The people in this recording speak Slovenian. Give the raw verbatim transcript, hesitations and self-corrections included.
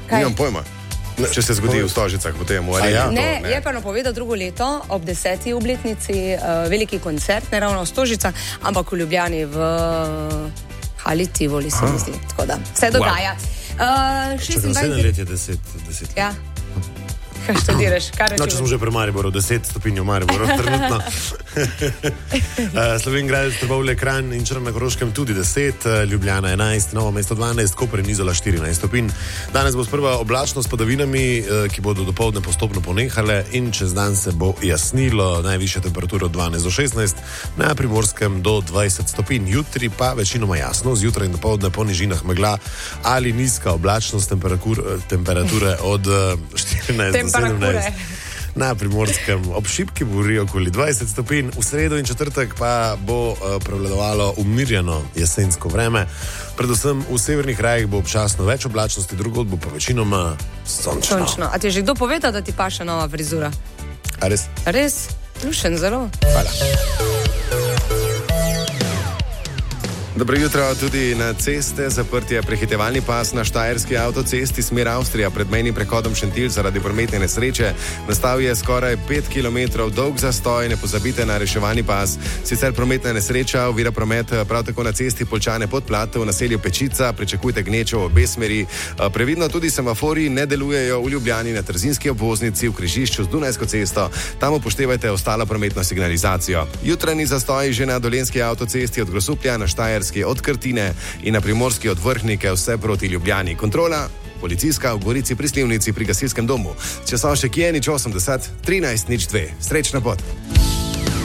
Nimam pojma. Če se zgodi v Stožicah, potem v Areni. Ja, ne, ne, je pa napovedal drugo leto ob deseti obletnici uh, veliki koncert, ne ravno v Stožicah, ampak v Ljubljani v Hali Tivoli, se mi zdi. Tako da se dogaja. Wow. Uh, sedem let je deset, deset let. Ja. Kaj študiraš? No, če smo že pri Mariboru, deset stopinj v Mariboru, trenutno. uh, Slovenj Trbovlje, Kranj in Črna na Koroškem tudi deset, Ljubljana enajst, Novo mesto dvanajst, Koper in Izola štirinajst stopinj. Danes bo sprva oblačno s padavinami, ki bodo dopoldne postopno ponehale in čez dan se bo jasnilo, najvišja temperatura od dvanajst do šestnajst, na Primorskem do dvajset stopinj. Jutri pa večinoma jasno, zjutraj in dopoldne po nižinah megla ali nizka oblačnost, temperature od štirinajst do sedemnajst. Na Primorskem ob šibki burji okoli dvajset stopinj, v sredo in četrtek pa bo uh, prevladovalo umirjeno jesensko vreme. Predvsem v severnih krajih bo občasno več oblačnosti, drugod bo pa večinoma sončno. sončno. A ti je že kdo povedal, da ti paše nova frizura? A res? Res? Lušen, zelo. Hvala. Dobro jutro tudi na ceste. Zaprt je prehitevalni pas na štajerski avtocesti smer Avstrija pred mejnim prehodom Šentilj zaradi prometne nesreče. Nastal je skoraj pet kilometrov dolg zastoj, ne pozabite na reševalni pas. Sicer prometna nesreča ovira promet prav tako na cesti Poljčane Podplate v naselju Pečica, pričakujte gnečo v obe smeri. Previdno tudi semafori ne delujejo v Ljubljani na Trzinski obvoznici v križišču z Dunajsko cesto. Tam upoštevajte ostalo prometno signalizacijo. Jutranji zastoj že na Dolenjski avtocesti od Grosuplja na Štajerski od Krtine in na Primorski od Vrhnike vse proti Ljubljani. Kontrola policijska v Gorici pri Slivnici pri gasilskem domu. Če so še kje, nič osemdeset, trinajst nič dve. Srečna pot.